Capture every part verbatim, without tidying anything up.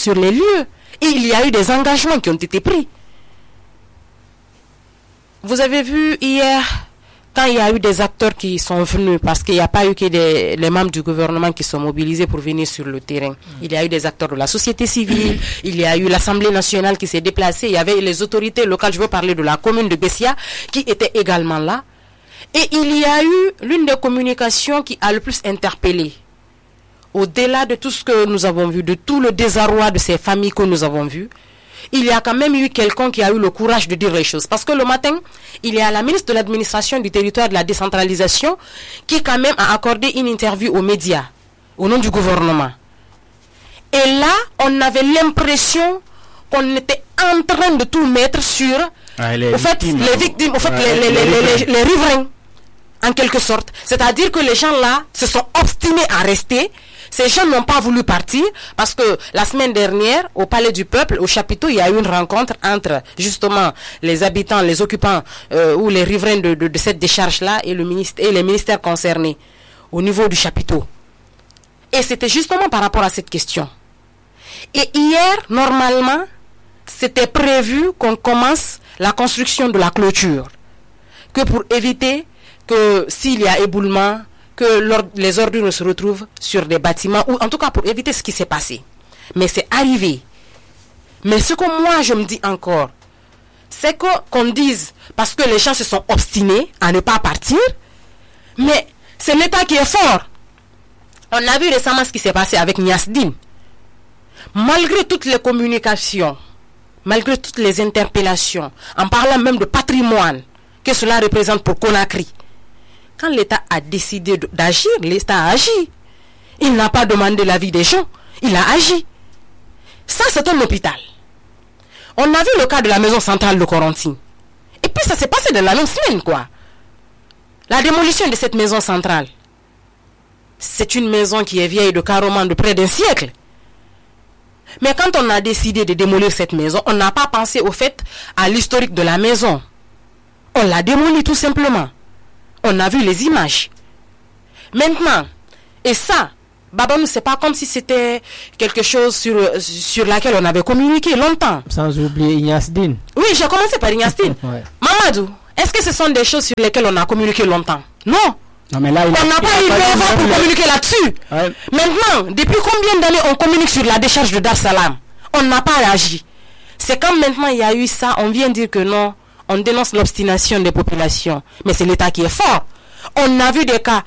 sur les lieux. Et il y a eu des engagements qui ont été pris. Vous avez vu hier, quand il y a eu des acteurs qui sont venus, parce qu'il n'y a pas eu que des, les membres du gouvernement qui sont mobilisés pour venir sur le terrain. Il y a eu des acteurs de la société civile, il y a eu l'Assemblée nationale qui s'est déplacée, il y avait les autorités locales, je veux parler de la commune de Bessia, qui étaient également là. Et il y a eu l'une des communications qui a le plus interpellé. Au-delà de tout ce que nous avons vu, de tout le désarroi de ces familles que nous avons vues, il y a quand même eu quelqu'un qui a eu le courage de dire les choses. Parce que le matin, il y a la ministre de l'administration du territoire de la décentralisation qui quand même a accordé une interview aux médias, au nom du gouvernement. Et là, on avait l'impression qu'on était en train de tout mettre sur ah, les, au fait, victimes, les victimes, au fait, ah, les, les, les, les, les, les riverains, en quelque sorte. C'est-à-dire que les gens là se sont obstinés à rester. Ces gens n'ont pas voulu partir parce que la semaine dernière, au Palais du Peuple, au chapiteau, il y a eu une rencontre entre justement les habitants, les occupants euh, ou les riverains de, de, de cette décharge-là et, le ministère, et les ministères concernés au niveau du chapiteau. Et c'était justement par rapport à cette question. Et hier, normalement, c'était prévu qu'on commence la construction de la clôture. Que pour éviter que s'il y a éboulement, que les ordures ne se retrouvent sur des bâtiments, ou en tout cas pour éviter ce qui s'est passé. Mais c'est arrivé. Mais ce que moi je me dis encore, c'est que qu'on dise, parce que les gens se sont obstinés à ne pas partir, mais c'est l'État qui est fort. On a vu récemment ce qui s'est passé avec Niasdine. Malgré toutes les communications, malgré toutes les interpellations, en parlant même de patrimoine que cela représente pour Conakry, quand l'État a décidé d'agir, l'État a agi. Il n'a pas demandé l'avis des gens, il a agi. Ça, c'est un hôpital. On a vu le cas de la maison centrale de Corentin. Et puis ça s'est passé dans la même semaine, quoi. La démolition de cette maison centrale, c'est une maison qui est vieille de carrément de près d'un siècle. Mais quand on a décidé de démolir cette maison, on n'a pas pensé au fait à l'historique de la maison. On l'a démolie tout simplement. On a vu les images. Maintenant, et ça, Babanou, c'est pas comme si c'était quelque chose sur, sur laquelle on avait communiqué longtemps. Sans oublier Ignasdine. Oui, j'ai commencé par Ignasdine. Ouais. Mamadou, est-ce que ce sont des choses sur lesquelles on a communiqué longtemps? Non. Non, mais là, on n'a pas eu besoin pour communiquer là-dessus. Ouais. Maintenant, depuis combien d'années on communique sur la décharge de Dar Salam? On n'a pas réagi. C'est quand maintenant il y a eu ça, on vient dire que non, on dénonce l'obstination des populations. Mais c'est l'État qui est fort. On a vu des cas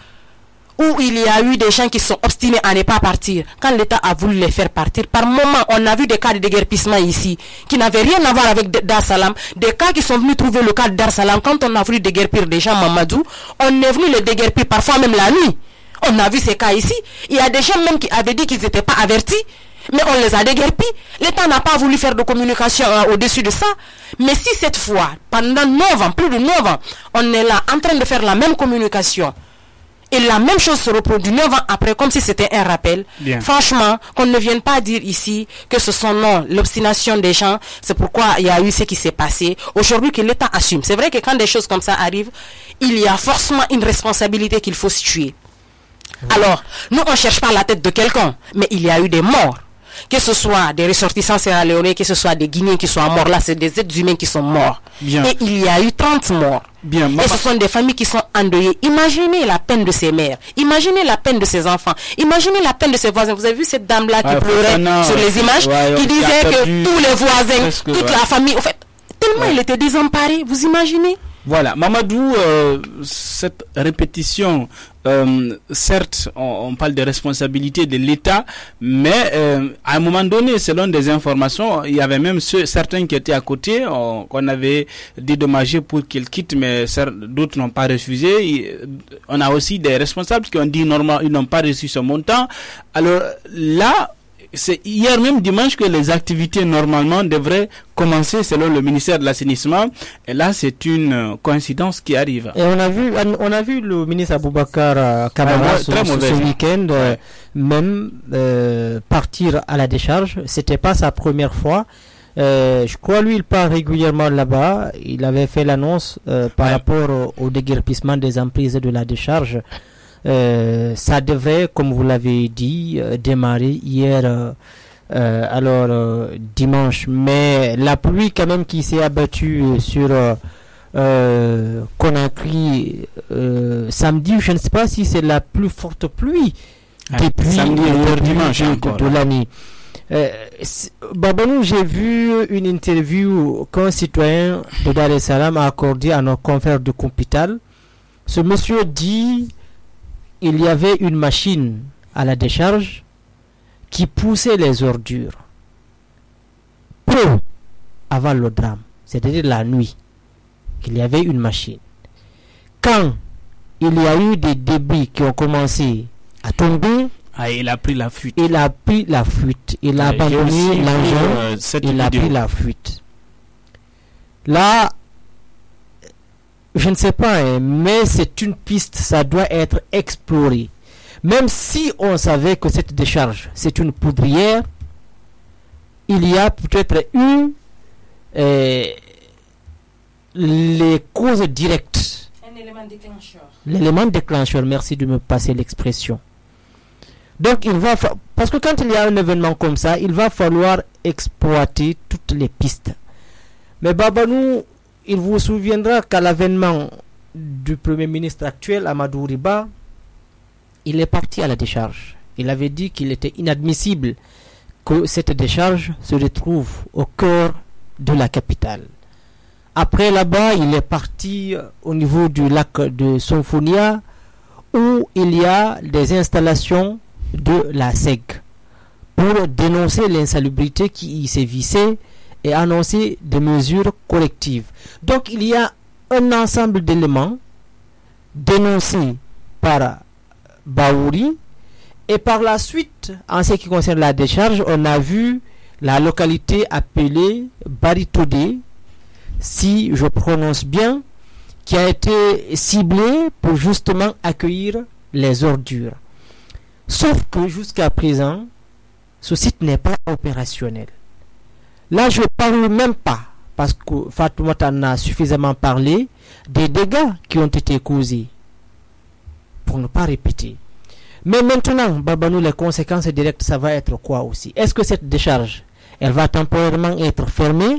où il y a eu des gens qui sont obstinés à ne pas partir. Quand l'État a voulu les faire partir, par moment, on a vu des cas de déguerpissement ici, qui n'avaient rien à voir avec Dar Salam. Des cas qui sont venus trouver le cas de Dar Salam. Quand on a voulu déguerpir des gens, Mamadou, on est venu les déguerpir parfois même la nuit. On a vu ces cas ici. Il y a des gens même qui avaient dit qu'ils n'étaient pas avertis, mais on les a déguerpis. L'État n'a pas voulu faire de communication hein, au-dessus de ça. Mais si cette fois, pendant neuf ans, plus de neuf ans, on est là en train de faire la même communication, et la même chose se reproduit neuf ans après, comme si c'était un rappel. Bien. Franchement, qu'on ne vienne pas dire ici que ce sont non, l'obstination des gens, c'est pourquoi il y a eu ce qui s'est passé. Aujourd'hui, que l'État assume. C'est vrai que quand des choses comme ça arrivent, il y a forcément une responsabilité qu'il faut situer. Ouais. Alors, nous, on ne cherche pas la tête de quelqu'un, mais il y a eu des morts. Que ce soit des ressortissants sierra-léonais, que ce soit des Guinéens qui sont morts, là, c'est des êtres humains qui sont morts. Bien. Et il y a eu trente morts. Bien, et ce sont des familles qui sont endeuillées. Imaginez la peine de ces mères. Imaginez la peine de ces enfants. Imaginez la peine de ces voisins. Vous avez vu cette dame-là qui ouais, pleurait non, sur les images, ouais, qui disait que tous les voisins, presque, toute ouais. la famille, en fait, tellement ouais. il était désemparé. Vous imaginez? Voilà, Mamadou, euh, cette répétition, euh, certes, on, on parle de responsabilité de l'État, mais euh, à un moment donné, selon des informations, il y avait même ceux, certains qui étaient à côté, on, qu'on avait dédommagé pour qu'ils quittent, mais d'autres n'ont pas refusé. On a aussi des responsables qui ont dit normalement ils n'ont pas reçu ce montant. Alors là, c'est hier même dimanche que les activités normalement devraient commencer selon le ministère de l'assainissement. Et là, c'est une coïncidence qui arrive. Et on a vu, on a vu le ministre Aboubacar Kamara ah, ce, ce week-end ouais. euh, même euh, partir à la décharge. C'était pas sa première fois. Euh, je crois lui, il part régulièrement là-bas. Il avait fait l'annonce euh, par ouais. rapport au, au déguerpissement des emprises de la décharge. Euh, ça devrait, comme vous l'avez dit, euh, démarrer hier euh, euh, alors euh, dimanche. Mais la pluie quand même qui s'est abattue sur euh, euh, Conakry euh, samedi, je ne sais pas si c'est la plus forte pluie ah, depuis samedi, le dimanche de, encore, de, de l'année. Euh, Babanou, j'ai vu une interview qu'un citoyen de Dar es Salaam a accordé à nos confrères de Compital. Ce monsieur dit il y avait une machine à la décharge qui poussait les ordures peu avant le drame, c'est-à-dire la nuit. Il y avait une machine. Quand il y a eu des débris qui ont commencé à tomber, ah, il a pris la fuite. Il a pris la fuite. Il a abandonné l'engin. Euh, il a pris la fuite. Là, je ne sais pas, hein, mais c'est une piste, ça doit être exploré. Même si on savait que cette décharge, c'est une poudrière, il y a peut-être eu euh, les causes directes. Un élément déclencheur. L'élément déclencheur, merci de me passer l'expression. Donc il va fa- parce que quand il y a un événement comme ça, il va falloir exploiter toutes les pistes. Mais Babanou, il vous souviendra qu'à l'avènement du Premier ministre actuel, Amadou Riba, il est parti à la décharge. Il avait dit qu'il était inadmissible que cette décharge se retrouve au cœur de la capitale. Après là-bas, il est parti au niveau du lac de Sonfonia où il y a des installations de la S E G pour dénoncer l'insalubrité qui y sévissait et annoncer des mesures correctives. Donc il y a un ensemble d'éléments dénoncés par Baouri et par la suite, en ce qui concerne la décharge, on a vu la localité appelée Baritodé, si je prononce bien, qui a été ciblée pour justement accueillir les ordures. Sauf que jusqu'à présent, ce site n'est pas opérationnel. Là, je ne parle même pas, parce que Fatoumata en a suffisamment parlé, des dégâts qui ont été causés, pour ne pas répéter. Mais maintenant, Babanou, les conséquences directes, ça va être quoi aussi? Est-ce que cette décharge, elle va temporairement être fermée?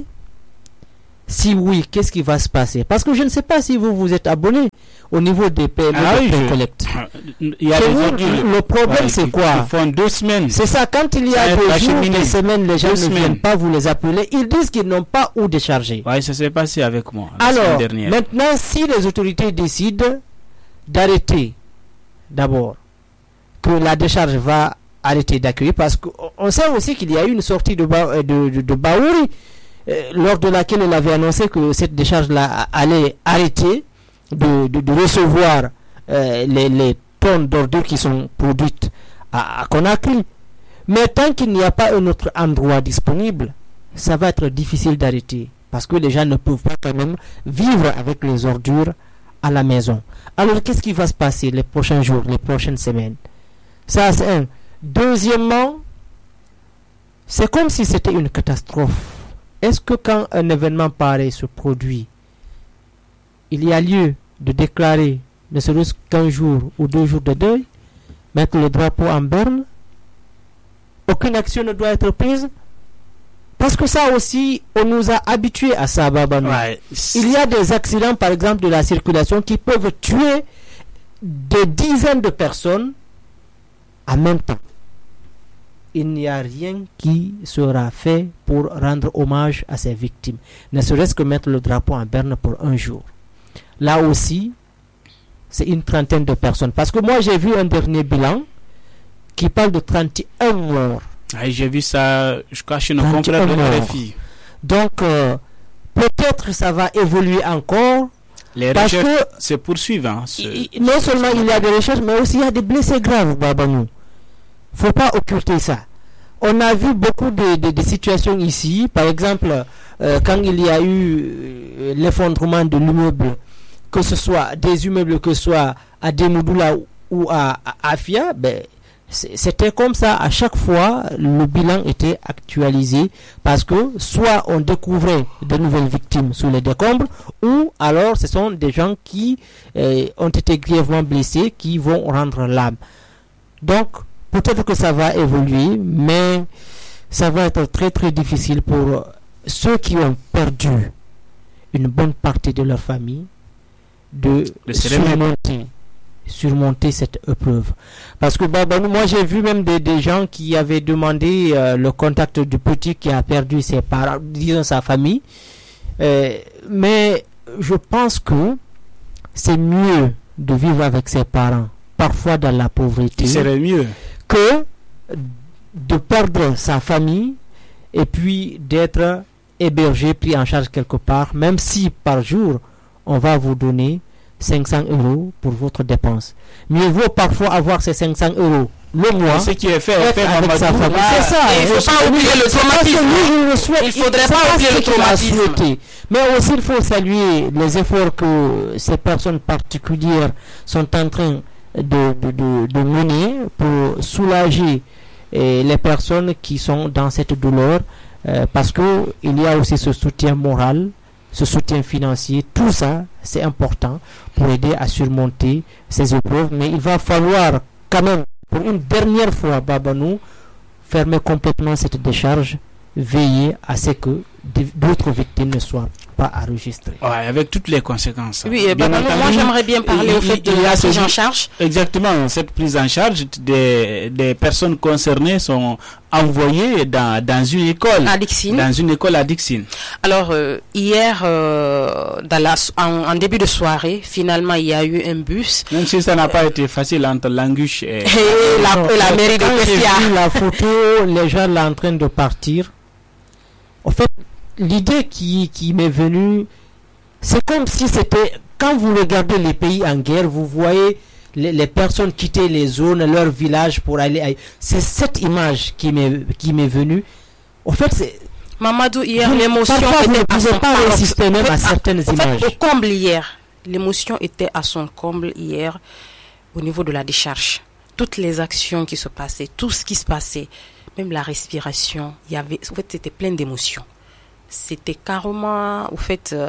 Si oui, qu'est-ce qui va se passer? Parce que je ne sais pas si vous vous êtes abonné au niveau des P M E ah de oui, je... collecte. Il y a vous, des le problème, ouais, c'est qui, quoi? Qui font deux semaines. C'est ça, quand il y a des jours, des semaines, les gens ne semaines. viennent pas vous les appeler. Ils disent qu'ils n'ont pas où décharger. Oui, ça s'est passé avec moi la Alors, semaine dernière. Maintenant, si les autorités décident d'arrêter, d'abord, que la décharge va arrêter d'accueillir, parce qu'on sait aussi qu'il y a eu une sortie de, ba, de, de, de Baouri, euh, lors de laquelle il avait annoncé que cette décharge-là allait arrêter de, de, de recevoir euh, les, les tonnes d'ordures qui sont produites à, à Conakry. Mais tant qu'il n'y a pas un autre endroit disponible, ça va être difficile d'arrêter, parce que les gens ne peuvent pas quand même vivre avec les ordures à la maison. Alors qu'est-ce qui va se passer les prochains jours, les prochaines semaines? Ça, c'est un. Deuxièmement, c'est comme si c'était une catastrophe. Est-ce que quand un événement pareil se produit, il y a lieu de déclarer, ne serait-ce qu'un jour ou deux jours de deuil, mettre le drapeau en berne? Aucune action ne doit être prise? Parce que ça aussi, on nous a habitués à ça, Babanou. Ouais. Il y a des accidents, par exemple, de la circulation qui peuvent tuer des dizaines de personnes en même temps. Il n'y a rien qui sera fait pour rendre hommage à ces victimes, ne serait-ce que mettre le drapeau en berne pour un jour. Là aussi, c'est une trentaine de personnes. Parce que moi, j'ai vu un dernier bilan qui parle de trente et un morts. Ah, j'ai vu ça, je crois, chez nos confrères de R F I. Donc, euh, peut-être ça va évoluer encore. Les parce recherches que se poursuivent. Hein, ce, il, non seulement il y a des recherches, mais aussi il y a des blessés graves, Babanou. Il ne faut pas occulter ça. On a vu beaucoup de, de, de situations ici. Par exemple, euh, quand il y a eu euh, l'effondrement de l'immeuble, que ce soit des immeubles, que ce soit à Demoudoula ou à, à Afia, ben, c'était comme ça. À chaque fois, le bilan était actualisé parce que soit on découvrait de nouvelles victimes sous les décombres, ou alors ce sont des gens qui euh, ont été grièvement blessés qui vont rendre l'âme. Donc, peut-être que ça va évoluer, mais ça va être très très difficile pour ceux qui ont perdu une bonne partie de leur famille de, de surmonter, surmonter cette épreuve. Parce que bah, bah, moi j'ai vu même des, des gens qui avaient demandé euh, le contact du petit qui a perdu ses parents, disons sa famille. Euh, mais je pense que c'est mieux de vivre avec ses parents, parfois dans la pauvreté, serait mieux que de perdre sa famille et puis d'être hébergé, pris en charge quelque part, même si par jour on va vous donner cinq cents euros pour votre dépense. Mieux vaut parfois avoir ces cinq cents euros le mois. Ce qui est fait, est fait avec sa famille. C'est ça. Il ne faut pas oublier le traumatisme. Il faudrait pas oublier le traumatisme. Mais aussi, il faut saluer les efforts que ces personnes particulières sont en train de, de, de, de mener pour soulager eh, les personnes qui sont dans cette douleur, euh, parce que il y a aussi ce soutien moral, ce soutien financier, tout ça c'est important pour aider à surmonter ces épreuves. Mais il va falloir quand même, pour une dernière fois, Babanou, fermer complètement cette décharge, veiller à ce que d'autres victimes ne soient pas enregistrées. Ouais, avec toutes les conséquences. Oui, et Babanou, moi j'aimerais bien parler il, au fait de la prise en charge. Exactement, cette prise en charge des, des personnes concernées sont envoyées dans, dans une école. À Dixine. Dans une école à Dixine. Alors, euh, hier, euh, dans la, en, en début de soirée, finalement, il y a eu un bus. Même si ça n'a pas été facile entre Languche et, et la, et la mairie de Pessia. J'ai vu la photo, les gens là en train de partir. En fait, l'idée qui, qui m'est venue, c'est comme si c'était, quand vous regardez les pays en guerre, vous voyez les, les personnes quitter les zones, leur village pour aller ailleurs. C'est cette image qui m'est, qui m'est venue. En fait, c'est... Mamadou, hier, l'émotion était à son pas résister même à certaines en images. Fait, au comble hier, l'émotion était à son comble hier au niveau de la décharge. Toutes les actions qui se passaient, tout ce qui se passait, même la respiration, il y avait, en fait, c'était plein d'émotions. C'était carrément, au fait, euh,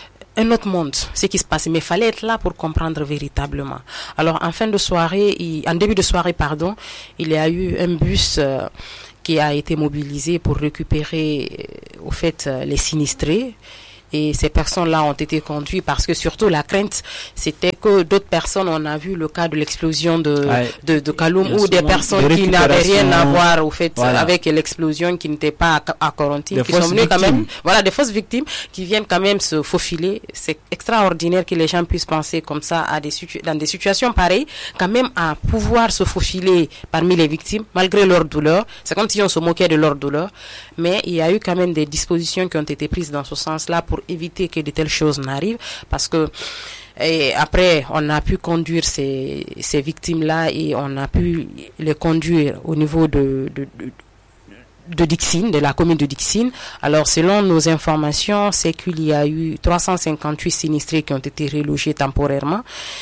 un autre monde, ce qui se passait. Mais il fallait être là pour comprendre véritablement. Alors, en fin de soirée, il, en début de soirée, pardon, il y a eu un bus euh, qui a été mobilisé pour récupérer, euh, au fait, euh, les sinistrés. Et ces personnes-là ont été conduites parce que surtout la crainte, c'était que d'autres personnes, on a vu le cas de l'explosion de, ouais. de, de Kaloum ou des personnes qui n'avaient rien à voir au fait voilà. avec l'explosion, qui n'étaient pas à Corentin, qui sont venues quand même, voilà, des fausses victimes qui viennent quand même se faufiler. C'est extraordinaire que les gens puissent penser comme ça à des situ- dans des situations pareilles, quand même à pouvoir se faufiler parmi les victimes, malgré leur douleur. C'est comme si on se moquait de leur douleur. Mais il y a eu quand même des dispositions qui ont été prises dans ce sens-là pour éviter que de telles choses n'arrivent, parce que et après on a pu conduire ces, ces victimes-là et on a pu les conduire au niveau de, de, de de Dixine, de la commune de Dixine. Alors, selon nos informations, c'est qu'il y a eu trois cent cinquante-huit sinistrés qui ont été relogés temporairement.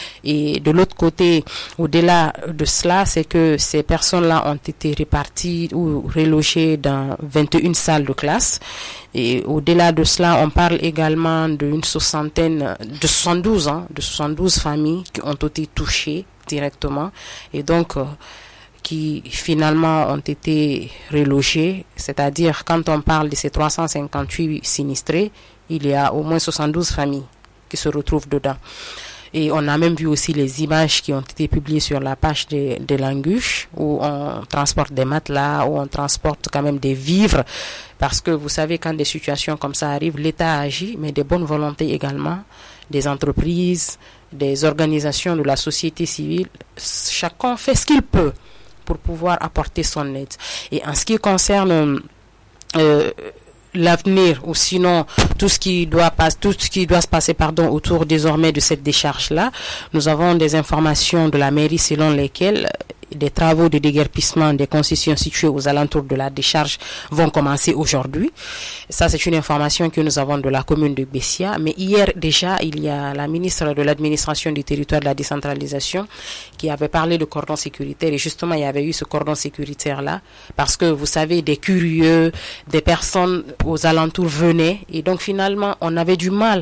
Et de l'autre côté, au-delà de cela, c'est que ces personnes-là ont été réparties ou relogées dans vingt et une salles de classe. Et au-delà de cela, on parle également d'une soixantaine, de soixante-douze, hein, de soixante-douze familles qui ont été touchées directement. Et donc, euh, qui finalement ont été relogés, c'est-à-dire quand on parle de ces trois cent cinquante-huit sinistrés, il y a au moins soixante-douze familles qui se retrouvent dedans. Et on a même vu aussi les images qui ont été publiées sur la page de, de Languche, où on transporte des matelas, où on transporte quand même des vivres, parce que vous savez, quand des situations comme ça arrivent, l'État agit, mais des bonnes volontés également, des entreprises, des organisations de la société civile, chacun fait ce qu'il peut pour pouvoir apporter son aide. Et en ce qui concerne euh, l'avenir, ou sinon tout ce qui doit passer, tout ce qui doit se passer, pardon, autour désormais de cette décharge-là, nous avons des informations de la mairie selon lesquelles des travaux de déguerpissement des concessions situées aux alentours de la décharge vont commencer aujourd'hui. Ça, c'est une information que nous avons de la commune de Pessia. Mais hier, déjà, il y a la ministre de l'administration du territoire de la décentralisation qui avait parlé de cordon sécuritaire. Et justement, il y avait eu ce cordon sécuritaire-là. Parce que, vous savez, des curieux, des personnes aux alentours venaient. Et donc, finalement, on avait du mal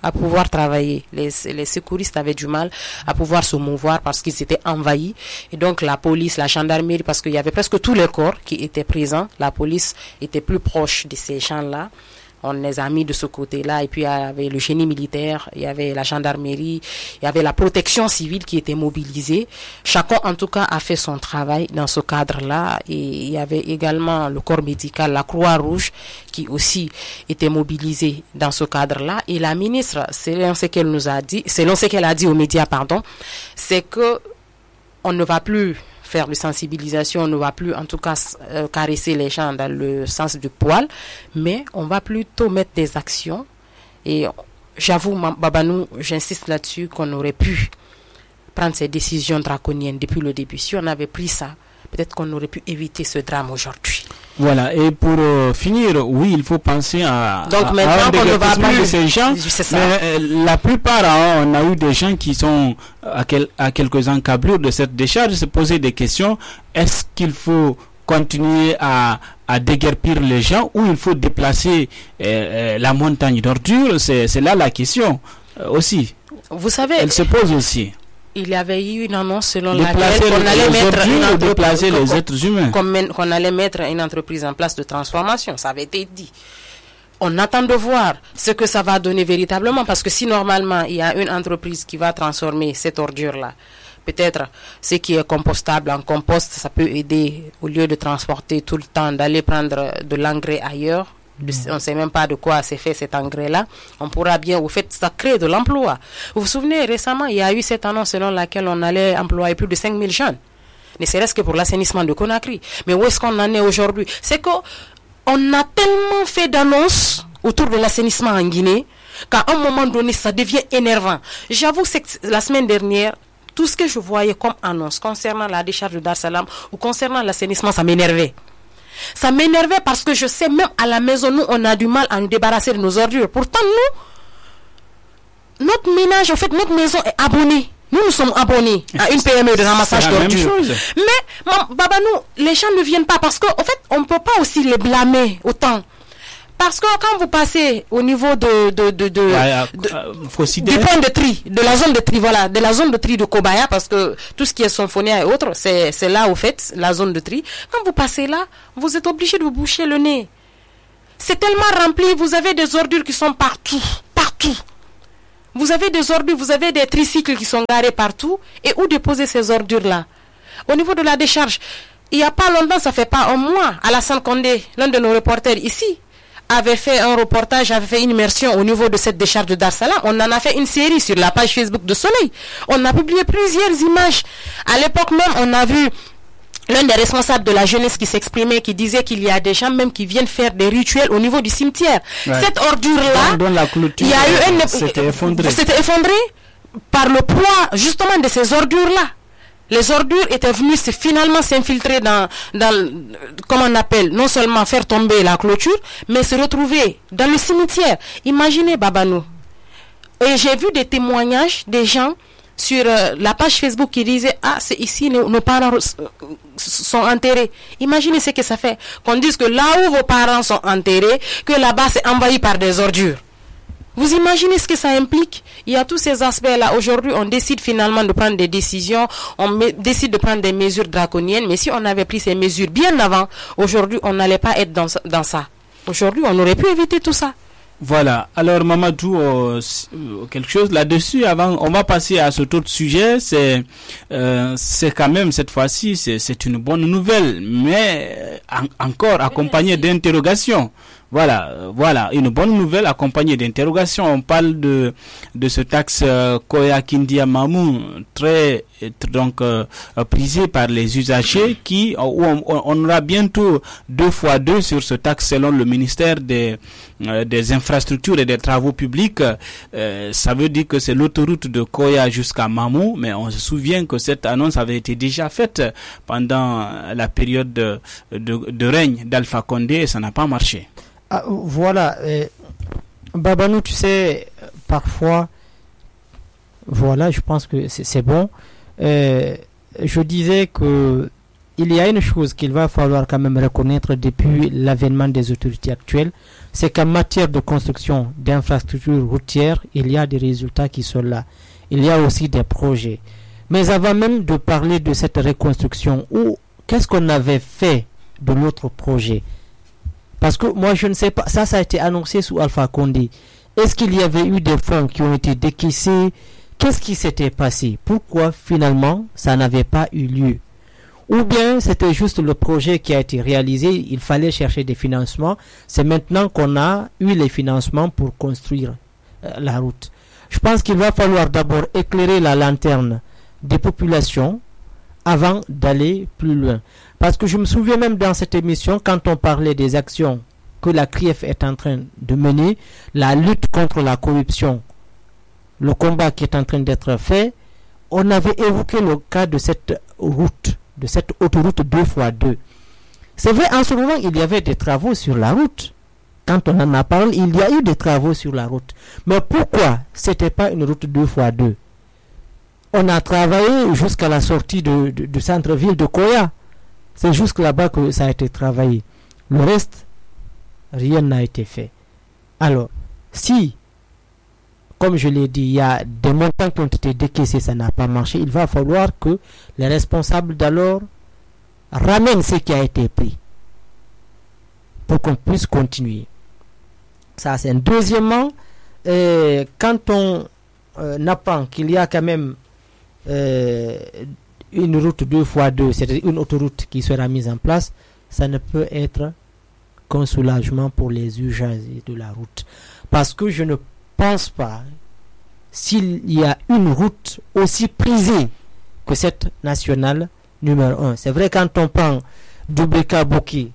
à pouvoir travailler. Les, les secouristes avaient du mal à pouvoir se mouvoir parce qu'ils étaient envahis. Et donc la police, la gendarmerie, parce qu'il y avait presque tous les corps qui étaient présents, la police était plus proche de ces gens-là. On les a mis de ce côté-là. Et puis il y avait le génie militaire, il y avait la gendarmerie, il y avait la protection civile qui était mobilisée. Chacun en tout cas a fait son travail dans ce cadre-là. Et il y avait également le corps médical, la Croix-Rouge, qui aussi était mobilisée dans ce cadre-là. Et la ministre, selon ce qu'elle nous a dit, selon ce qu'elle a dit aux médias, pardon, c'est que on ne va plus faire de sensibilisation, on ne va plus en tout cas euh, caresser les gens dans le sens du poil, mais on va plutôt mettre des actions. Et j'avoue, Babanou, j'insiste là-dessus, qu'on aurait pu prendre ces décisions draconiennes depuis le début. Si on avait pris ça, peut-être qu'on aurait pu éviter ce drame aujourd'hui. Voilà, et pour euh, finir, oui, il faut penser à, Donc, à, maintenant, à un on ne va plus de ces gens. C'est ça. Mais euh, la plupart, hein, on a eu des gens qui sont à, quel, à quelques encablures de cette décharge, se poser des questions. Est-ce qu'il faut continuer à, à déguerpir les gens ou il faut déplacer euh, euh, la montagne d'ordures? C'est, c'est là la question euh, aussi. Vous savez, elle se pose aussi. Il y avait eu une annonce selon déplacer laquelle on allait mettre une entreprise, déplacer les êtres humains. Comme, qu'on allait mettre une entreprise en place de transformation. Ça avait été dit. On attend de voir ce que ça va donner véritablement, parce que si normalement il y a une entreprise qui va transformer cette ordure-là, peut-être ce qui est compostable en compost, ça peut aider au lieu de transporter tout le temps, d'aller prendre de l'engrais ailleurs. On ne sait même pas de quoi c'est fait cet engrais-là. On pourra bien, au fait, ça crée de l'emploi. Vous vous souvenez, récemment, il y a eu cette annonce selon laquelle on allait employer plus de cinq mille jeunes. Ne serait-ce que pour l'assainissement de Conakry. Mais où est-ce qu'on en est aujourd'hui? C'est qu'on a tellement fait d'annonces autour de l'assainissement en Guinée qu'à un moment donné, ça devient énervant. J'avoue que la semaine dernière, tout ce que je voyais comme annonce concernant la décharge de Dar Salam ou concernant l'assainissement, ça m'énervait. Ça m'énervait parce que je sais, même à la maison, nous, on a du mal à nous débarrasser de nos ordures. Pourtant, nous, notre ménage, en fait, notre maison est abonnée. Nous, nous sommes abonnés à une P M E de ramassage d'ordures. Mais, Babanou, les gens ne viennent pas parce qu'en fait, on ne peut pas aussi les blâmer autant. Parce que quand vous passez au niveau de, de, de, de, ouais, de euh, du point de tri, de la zone de tri, voilà, de la zone de tri de Kobaya, parce que tout ce qui est Symphonia et autres, c'est, c'est là, au fait, la zone de tri. Quand vous passez là, vous êtes obligé de vous boucher le nez. C'est tellement rempli, vous avez des ordures qui sont partout, partout. Vous avez des ordures, vous avez des tricycles qui sont garés partout. Et où déposer ces ordures-là? Au niveau de la décharge, il n'y a pas longtemps, ça fait pas un mois, Alassane Condé, l'un de nos reporters ici, avait fait un reportage, avait fait une immersion au niveau de cette décharge de Dar Salam. On en a fait une série sur la page Facebook de Soleil. On a publié plusieurs images. À l'époque même, on a vu l'un des responsables de la jeunesse qui s'exprimait, qui disait qu'il y a des gens même qui viennent faire des rituels au niveau du cimetière. Ouais. Cette ordure-là, dans, dans la clôture, il y a eu un... C'était effondré. C'était effondré par le poids, justement, de ces ordures-là. Les ordures étaient venues finalement s'infiltrer dans, dans, comment on appelle, non seulement faire tomber la clôture, mais se retrouver dans le cimetière. Imaginez, Babanou. Et j'ai vu des témoignages des gens sur euh, la page Facebook qui disaient, ah, c'est ici, nos, nos parents sont enterrés. Imaginez ce que ça fait. Qu'on dise que là où vos parents sont enterrés, que là-bas c'est envahi par des ordures. Vous imaginez ce que ça implique? Il y a tous ces aspects-là. Aujourd'hui, on décide finalement de prendre des décisions, on me- décide de prendre des mesures draconiennes, mais si on avait pris ces mesures bien avant, aujourd'hui, on n'allait pas être dans, dans ça. Aujourd'hui, on aurait pu éviter tout ça. Voilà. Alors, Mamadou, euh, quelque chose là-dessus avant, on va passer à cet autre sujet. C'est, euh, c'est quand même cette fois-ci, c'est, c'est une bonne nouvelle, mais en, encore accompagnée d'interrogations. Voilà, euh, voilà, une bonne nouvelle accompagnée d'interrogations. On parle de de ce taxe euh, Koya Kindia Mamou, très donc euh, prisé par les usagers, qui où on, on aura bientôt deux fois deux sur ce taxe selon le ministère des euh, des infrastructures et des travaux publics. Euh, ça veut dire que c'est l'autoroute de Koya jusqu'à Mamou, mais on se souvient que cette annonce avait été déjà faite pendant la période de de, de règne d'Alpha Condé et ça n'a pas marché. Ah, voilà, euh, Babanou, tu sais, parfois, voilà, je pense que c'est, c'est bon. Euh, je disais que il y a une chose qu'il va falloir quand même reconnaître depuis l'avènement des autorités actuelles, c'est qu'en matière de construction d'infrastructures routières, il y a des résultats qui sont là. Il y a aussi des projets. Mais avant même de parler de cette reconstruction, où, qu'est-ce qu'on avait fait de l'autre projet? Parce que moi, je ne sais pas, ça, ça a été annoncé sous Alpha Condé. Est-ce qu'il y avait eu des fonds qui ont été décaissés? Qu'est-ce qui s'était passé? Pourquoi finalement ça n'avait pas eu lieu? Ou bien c'était juste le projet qui a été réalisé, il fallait chercher des financements. C'est maintenant qu'on a eu les financements pour construire euh, la route. Je pense qu'il va falloir d'abord éclairer la lanterne des populations avant d'aller plus loin. Parce que je me souviens même dans cette émission, quand on parlait des actions que la C R I E F est en train de mener, la lutte contre la corruption, le combat qui est en train d'être fait, on avait évoqué le cas de cette route, de cette autoroute deux fois deux. C'est vrai, en ce moment, il y avait des travaux sur la route. Quand on en a parlé, il y a eu des travaux sur la route. Mais pourquoi c'était pas une route deux fois deux? On a travaillé jusqu'à la sortie de, de, du centre-ville de Koya. C'est jusque là-bas que ça a été travaillé. Le reste, rien n'a été fait. Alors, si, comme je l'ai dit, il y a des montants qui ont été décaissés, ça n'a pas marché, il va falloir que les responsables d'alors ramènent ce qui a été pris pour qu'on puisse continuer. Ça, c'est un. Deuxièmement, euh, quand on euh, apprend qu'il y a quand même euh, une route deux fois deux, c'est-à-dire une autoroute qui sera mise en place, ça ne peut être qu'un soulagement pour les usagers de la route. Parce que je ne pense pas, s'il y a une route aussi prisée que cette nationale numéro un. C'est vrai, quand on prend Doubeka-Boki,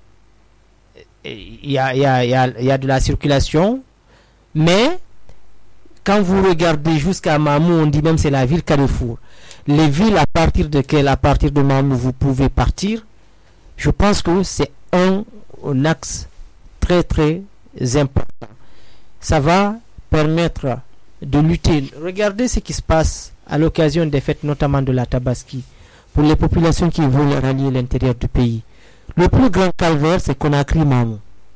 il y a, y, a, y, a, y a de la circulation, mais quand vous regardez jusqu'à Mamou, on dit même c'est la ville Carrefour. Les villes à partir de quelles, à partir de Mamou, vous pouvez partir, je pense que c'est un, un axe très très important. Ça va permettre de lutter. Regardez ce qui se passe à l'occasion des fêtes, notamment de la Tabaski, pour les populations qui veulent rallier l'intérieur du pays. Le plus grand calvaire, c'est Conakry-Mamou.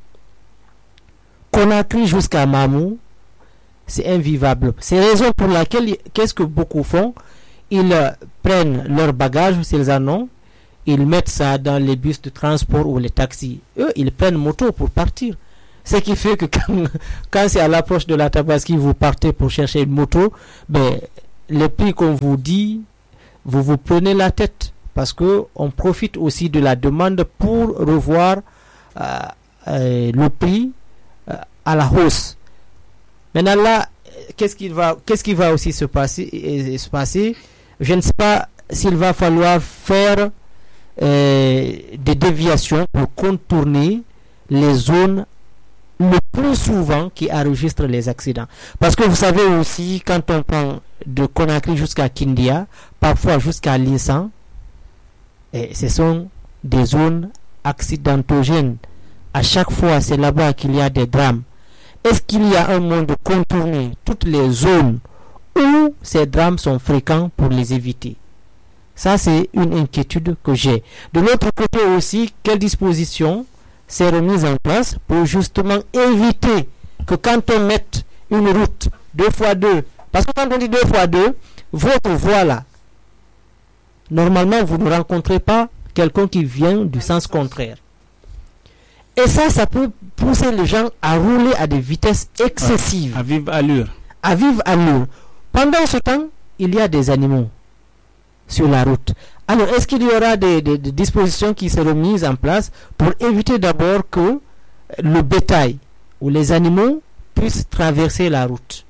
Conakry jusqu'à Mamou, c'est invivable. C'est la raison pour laquelle, qu'est-ce que beaucoup font? Ils euh, prennent leurs bagages, s'ils en ont, ils mettent ça dans les bus de transport ou les taxis. Eux, ils prennent moto pour partir. Ce qui fait que quand, quand c'est à l'approche de la Tabaski, vous partez pour chercher une moto, ben, les prix qu'on vous dit, vous vous prenez la tête. Parce qu'on profite aussi de la demande pour revoir euh, euh, le prix euh, à la hausse. Maintenant là, qu'est-ce qui va, qu'est-ce qui va aussi se passer, et, se passer Je ne sais pas s'il va falloir faire euh, des déviations pour contourner les zones le plus souvent qui enregistrent les accidents. Parce que vous savez aussi, quand on prend de Conakry jusqu'à Kindia, parfois jusqu'à Lissan, et ce sont des zones accidentogènes. À chaque fois, c'est là-bas qu'il y a des drames. Est-ce qu'il y a un moyen de contourner toutes les zones où ces drames sont fréquents pour les éviter? Ça, c'est une inquiétude que j'ai. De l'autre côté aussi, quelles dispositions sont remises en place pour justement éviter que quand on mette une route deux fois deux, parce que quand on dit deux fois deux, votre voie là, normalement, vous ne rencontrez pas quelqu'un qui vient du sens contraire. Et ça, ça peut pousser les gens à rouler à des vitesses excessives. À vive allure. À vive allure. Pendant ce temps, il y a des animaux sur la route. Alors, est-ce qu'il y aura des, des, des dispositions qui seront mises en place pour éviter d'abord que le bétail ou les animaux puissent traverser la route?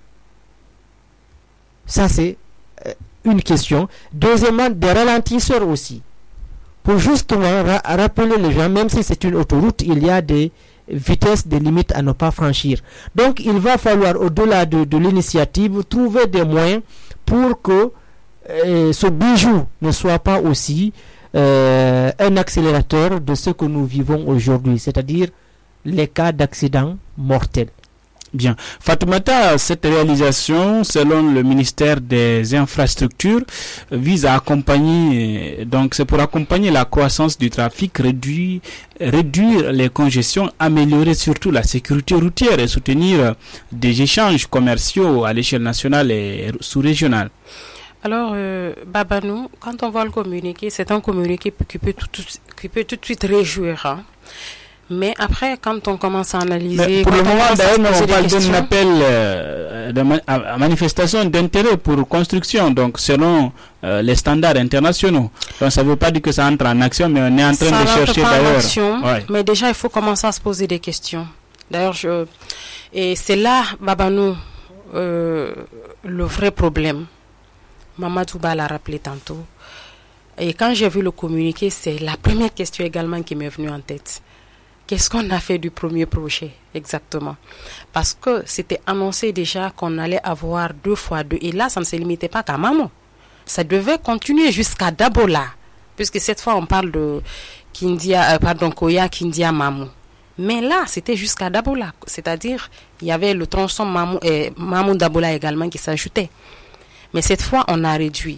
Ça, c'est une question. Deuxièmement, des ralentisseurs aussi. Pour justement ra- rappeler les gens, même si c'est une autoroute, il y a des vitesses, des limites à ne pas franchir. Donc, il va falloir, au-delà de, de l'initiative, trouver des moyens pour que euh, ce bijou ne soit pas aussi euh, un accélérateur de ce que nous vivons aujourd'hui, c'est-à-dire les cas d'accidents mortels. Bien. Fatoumata, cette réalisation, selon le ministère des Infrastructures, vise à accompagner, donc c'est pour accompagner la croissance du trafic, réduire, réduire les congestions, améliorer surtout la sécurité routière et soutenir des échanges commerciaux à l'échelle nationale et sous-régionale. Alors, euh, Babanou, quand on voit le communiqué, c'est un communiqué qui peut tout, tout, qui peut tout de suite réjouir, hein. Mais après, quand on commence à analyser... Mais pour le moment, d'ailleurs, on parle d'un appel euh, de ma- à manifestation d'intérêt pour construction, donc selon euh, les standards internationaux. Donc ça ne veut pas dire que ça entre en action, mais on est en train ça de chercher pas d'ailleurs... En action, ouais. Mais déjà, il faut commencer à se poser des questions. D'ailleurs, je... et c'est là, Babanou, euh, le vrai problème. Mamadou Ba l'a rappelé tantôt. Et quand j'ai vu le communiqué, c'est la première question également qui m'est venue en tête. Qu'est-ce qu'on a fait du premier projet exactement? Parce que c'était annoncé déjà qu'on allait avoir deux fois deux. Et là, ça ne se limitait pas qu'à Mamou. Ça devait continuer jusqu'à Dabola. Puisque cette fois, on parle de Kindia, euh, pardon, Koya, Kindia, Mamou. Mais là, c'était jusqu'à Dabola. C'est-à-dire, il y avait le tronçon Mamou et Mamou Dabola également qui s'ajoutait. Mais cette fois, on a réduit.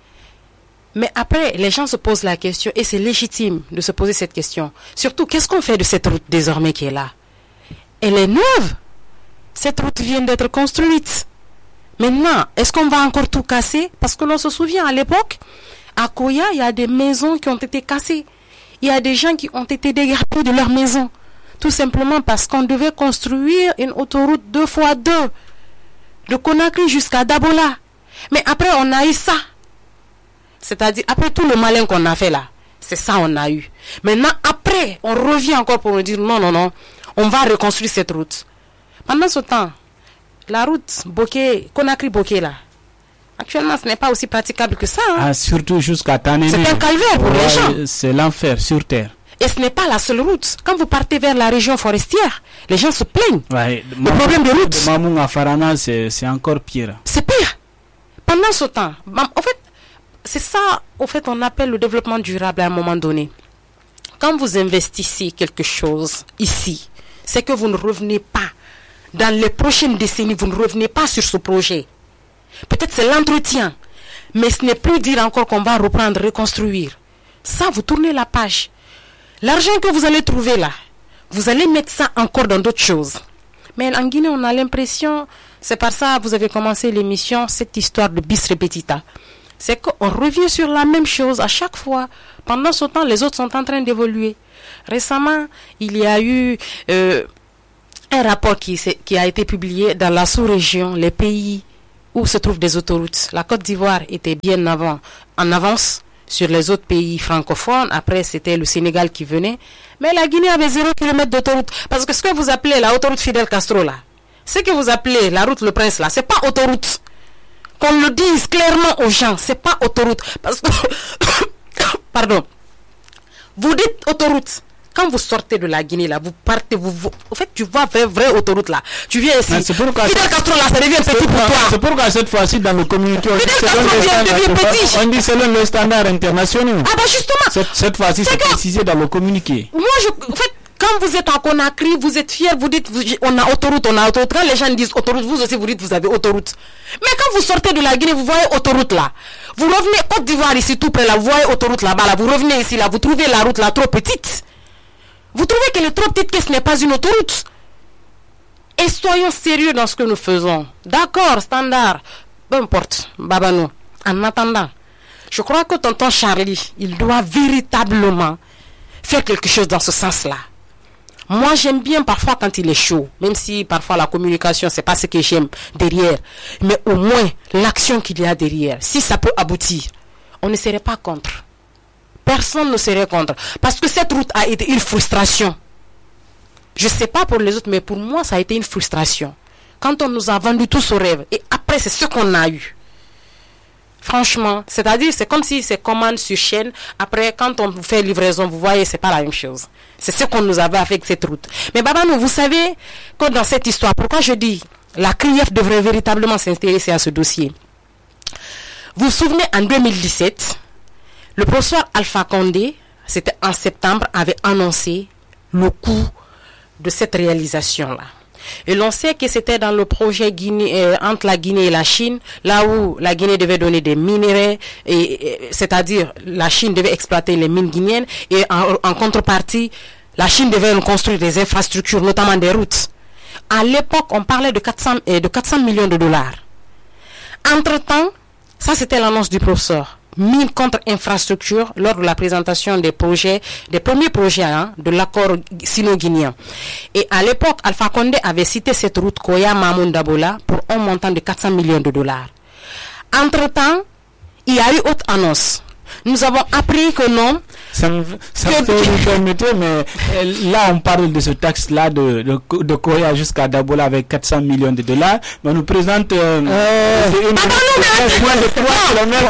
Mais après, les gens se posent la question, et c'est légitime de se poser cette question. Surtout, qu'est-ce qu'on fait de cette route désormais qui est là? Elle est neuve. Cette route vient d'être construite. Maintenant, est-ce qu'on va encore tout casser? Parce que l'on se souvient, à l'époque, à Koya, il y a des maisons qui ont été cassées. Il y a des gens qui ont été dégradés de leurs maisons. Tout simplement parce qu'on devait construire une autoroute deux fois deux. De Conakry jusqu'à Dabola. Mais après, on a eu ça. C'est-à-dire, après tout le malin qu'on a fait là, c'est ça on a eu. Maintenant, après, on revient encore pour nous dire non, non, non, on va reconstruire cette route. Pendant ce temps, la route Boké, Conakry-Boké là, actuellement, ce n'est pas aussi praticable que ça. Hein. Ah, surtout jusqu'à Tanéné. C'est un calvaire pour ouais, les gens. C'est l'enfer sur terre. Et ce n'est pas la seule route. Quand vous partez vers la région forestière, les gens se plaignent. Ouais, le Mamou, problème de route. De Mamou à Farana, c'est, c'est encore pire. C'est pire. Pendant ce temps, en fait, c'est ça, au fait, on appelle le développement durable à un moment donné. Quand vous investissez quelque chose ici, c'est que vous ne revenez pas. Dans les prochaines décennies, vous ne revenez pas sur ce projet. Peut-être c'est l'entretien, mais ce n'est plus dire encore qu'on va reprendre, reconstruire. Ça, vous tournez la page. L'argent que vous allez trouver là, vous allez mettre ça encore dans d'autres choses. Mais en Guinée, on a l'impression, c'est par ça que vous avez commencé l'émission, cette histoire de bis repetita. C'est qu'on revient sur la même chose à chaque fois. Pendant ce temps, les autres sont en train d'évoluer. Récemment, il y a eu euh, un rapport qui, qui a été publié dans la sous-région, les pays où se trouvent des autoroutes. La Côte d'Ivoire était bien avant, en avance sur les autres pays francophones. Après, c'était le Sénégal qui venait. Mais la Guinée avait zéro kilomètre d'autoroute. Parce que ce que vous appelez la autoroute Fidel Castro, là, ce que vous appelez la route Le Prince, là, c'est pas autoroute. Qu'on le dise clairement aux gens, c'est pas autoroute. Parce que, pardon, vous dites autoroute. Quand vous sortez de la Guinée, là, vous partez, vous, vous en fait, tu vois vraie, vraie autoroute, là. Tu viens ici. C'est pourquoi, Fidel Castro, là, ça devient petit pour toi. C'est pourquoi cette fois-ci, dans le communiqué, on dit, selon on dit selon les standards internationaux. Ah bah justement. Cette, cette fois-ci, c'est, c'est précisé dans le communiqué. Moi, je, en fait, quand vous êtes en Conakry, vous êtes fiers, vous dites, vous, on a autoroute, on a autoroute. Quand les gens disent autoroute, vous aussi, vous dites, vous avez autoroute. Mais quand vous sortez de la Guinée, vous voyez autoroute là. Vous revenez Côte d'Ivoire ici, tout près là, vous voyez autoroute là-bas, là. Vous revenez ici, là, vous trouvez la route là trop petite. Vous trouvez qu'elle est trop petite, que ce n'est pas une autoroute. Et soyons sérieux dans ce que nous faisons. D'accord, standard. Peu importe, Babanou. En attendant, je crois que tonton Charlie, il doit véritablement faire quelque chose dans ce sens-là. Moi, j'aime bien parfois quand il est chaud, même si parfois la communication, c'est pas ce que j'aime derrière. Mais au moins, l'action qu'il y a derrière, si ça peut aboutir, on ne serait pas contre. Personne ne serait contre. Parce que cette route a été une frustration. Je ne sais pas pour les autres, mais pour moi, ça a été une frustration. Quand on nous a vendu tout ce rêve, et après, c'est ce qu'on a eu. Franchement, c'est-à-dire, c'est comme si c'est commande sur chaîne. Après, quand on fait livraison, vous voyez, c'est pas la même chose. C'est ce qu'on nous avait avec cette route. Mais Babanou, vous savez que dans cette histoire, pourquoi je dis la C R I E F devrait véritablement s'intéresser à ce dossier. Vous vous souvenez, en deux mille dix-sept, le professeur Alpha Condé, c'était en septembre, avait annoncé le coût de cette réalisation-là. Et l'on sait que c'était dans le projet Guinée, euh, entre la Guinée et la Chine, là où la Guinée devait donner des minéraux, et, et, c'est-à-dire la Chine devait exploiter les mines guinéennes, et en, en contrepartie, la Chine devait construire des infrastructures, notamment des routes. À l'époque, on parlait de quatre cents, euh, de quatre cents millions de dollars. Entre-temps, ça c'était l'annonce du professeur. Mine contre infrastructure lors de la présentation des projets, des premiers projets hein, de l'accord sino-guinéen. Et à l'époque, Alpha Condé avait cité cette route Koya Mamoun Dabola pour un montant de quatre cents millions de dollars. Entre-temps, il y a eu autre annonce. Nous avons appris que non. Ça me, ça que... fait nous permettre, mais là on parle de ce taxe-là de, de, de Koya jusqu'à Dabola avec quatre cents millions de dollars. Mais on nous présente euh, euh, une moins de trois kilomètres.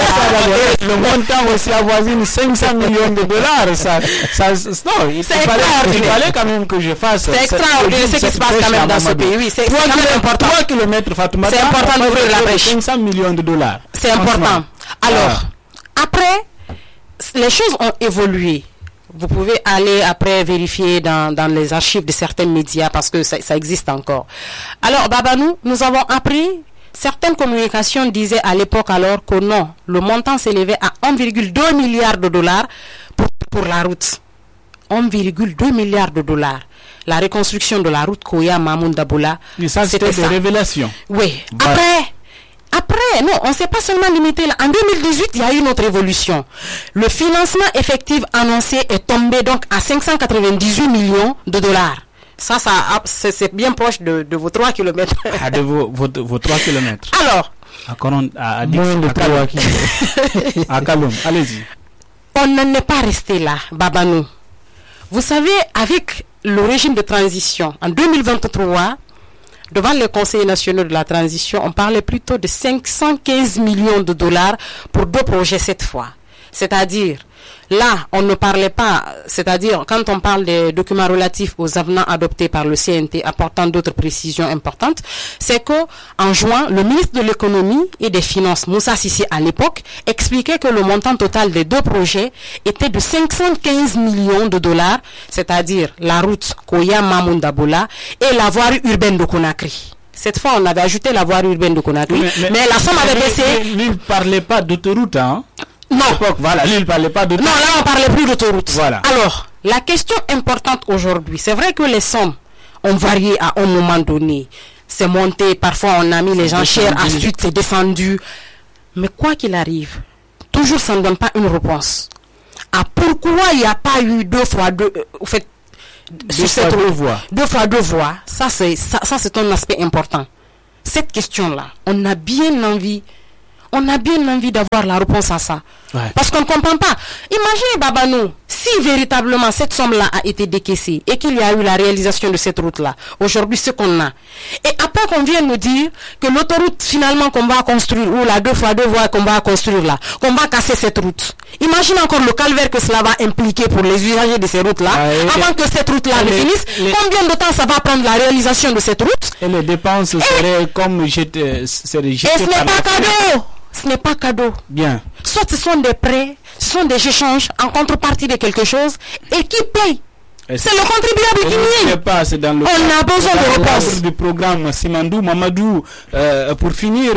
Le montant aussi avoisine cinq cents millions de dollars. Ça, ça, non, il fallait, il fallait quand même que je fasse. C'est extraordinaire ce qui se passe quand même dans ce pays. Oui, c'est important. trois kilomètres, Fatoumata. C'est important d'ouvrir la brèche. cinq cents millions de dollars. C'est important. Alors. Après, les choses ont évolué. Vous pouvez aller après vérifier dans, dans les archives de certains médias parce que ça, ça existe encore. Alors, Babanou, nous avons appris, certaines communications disaient à l'époque alors que non, le montant s'élevait à un virgule deux milliard de dollars pour, pour la route. un virgule deux milliard de dollars. La reconstruction de la route Koya Mamoun Dabola. Mais ça, c'était des révélations. Oui. Voilà. Après... Après, non, on ne s'est pas seulement limité là. En deux mille dix-huit, il y a eu une autre évolution. Le financement effectif annoncé est tombé donc à cinq cent quatre-vingt-dix-huit millions de dollars. Ça, ça c'est, c'est bien proche de, de vos trois kilomètres. Ah, de vos, vos, vos trois kilomètres. Alors, à Coron, à, à, moins de trois kilomètres. À Kaloum, allez-y. On n'en est pas resté là, Babanou. Vous savez, avec le régime de transition, en deux mille vingt-trois, devant le Conseil national de la transition, on parlait plutôt de cinq cent quinze millions de dollars pour deux projets cette fois. C'est-à-dire, là, on ne parlait pas, c'est-à-dire, quand on parle des documents relatifs aux avenants adoptés par le C N T apportant d'autres précisions importantes, c'est que, en juin, le ministre de l'économie et des finances, Moussa Sissi à l'époque, expliquait que le montant total des deux projets était de cinq cent quinze millions de dollars, c'est-à-dire la route Koya Mamoun Dabola et la voirie urbaine de Conakry. Cette fois, on avait ajouté la voirie urbaine de Conakry, mais, mais, mais la somme avait baissé. Lui ne parlait pas d'autoroute, hein? Non. Voilà, lui, il ne parlait pas d'autoroute. Non, là, on ne parlait plus d'autoroute. Voilà. Alors, la question importante aujourd'hui, c'est vrai que les sommes ont varié à un moment donné. C'est monté, parfois on a mis les gens chers, ensuite c'est descendu. Mais quoi qu'il arrive, toujours ça ne donne pas une réponse. Ah, pourquoi il n'y a pas eu deux fois deux, euh, au fait, deux fois deux voies. Deux fois deux voies, ça c'est, ça, ça c'est un aspect important. Cette question-là, on a bien envie On a bien envie d'avoir la réponse à ça. Ouais. Parce qu'on ne comprend pas. Imaginez, Babanou, si véritablement cette somme-là a été décaissée et qu'il y a eu la réalisation de cette route-là, aujourd'hui, ce qu'on a. Et après qu'on vienne nous dire que l'autoroute, finalement, qu'on va construire, ou la deux fois deux voies qu'on va construire là, qu'on va casser cette route. Imagine encore le calvaire que cela va impliquer pour les usagers de ces routes-là, ouais, avant et que cette route-là ne finisse. Les... Combien de temps ça va prendre la réalisation de cette route? Et les dépenses et... seraient comme jeté, seraient jetées. Et ce n'est pas cadeau. Ce n'est pas cadeau. Bien. Soit ce sont des prêts, ce sont des échanges en contrepartie de quelque chose et qui paye. Et c'est, c'est le contribuable qui nie. Pas, c'est dans le On cas, a besoin de réponses. Du programme Simandou Mamadou, euh, pour finir,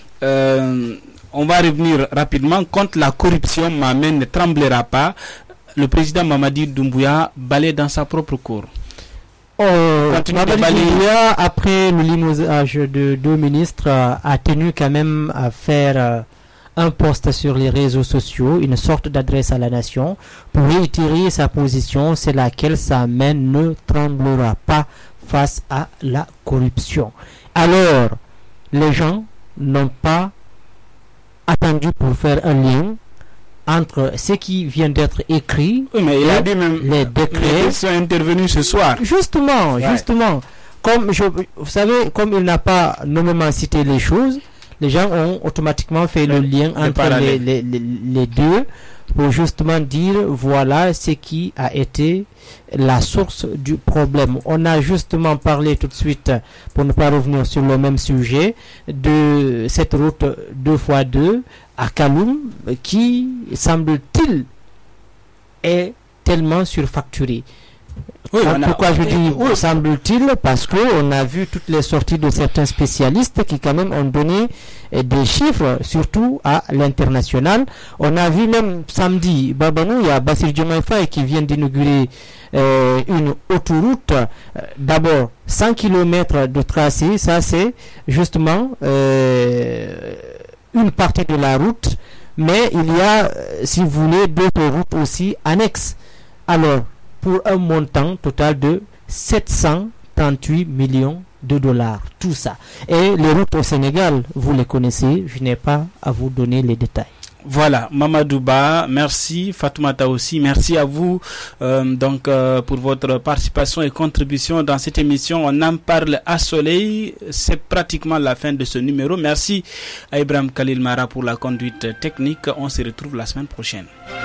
euh, on va revenir rapidement. Contre la corruption, ma main ne tremblera pas. Le président Mamadi Doumbouya balaye dans sa propre cour. Oh, Doumbouya, après le limogeage de deux ministres, a tenu quand même à faire un post sur les réseaux sociaux, une sorte d'adresse à la nation, pour réitérer sa position, c'est laquelle sa main ne tremblera pas face à la corruption. Alors, les gens n'ont pas attendu pour faire un lien entre ce qui vient d'être écrit, oui, mais il a dit même les décrets qui sont intervenus ce soir. Justement, ouais. justement, comme je, vous savez, comme il n'a pas nommément cité les choses, les gens ont automatiquement fait le, le lien entre les, les, les, les deux pour justement dire voilà ce qui a été la source du problème. On a justement parlé tout de suite, pour ne pas revenir sur le même sujet, de cette route deux fois deux à Kaloum qui, semble-t-il, est tellement surfacturée. Oui, pourquoi je dis où semble-t-il? Parce qu'on a vu toutes les sorties de certains spécialistes qui quand même ont donné des chiffres, surtout à l'international. On a vu même samedi, Babanou, il y a Bassir Diomaye Faye qui vient d'inaugurer euh, une autoroute. D'abord, cent kilomètres de tracé, ça c'est justement euh, une partie de la route, mais il y a, si vous voulez, d'autres routes aussi annexes. Alors, pour un montant total de sept cent trente-huit millions de dollars, tout ça. Et les routes au Sénégal, vous les connaissez, je n'ai pas à vous donner les détails. Voilà, Mamadouba, merci. Fatoumata aussi, merci à vous euh, donc euh, pour votre participation et contribution dans cette émission. On en parle à soleil. C'est pratiquement la fin de ce numéro. Merci à Ibrahim Khalil Mara pour la conduite technique. On se retrouve la semaine prochaine.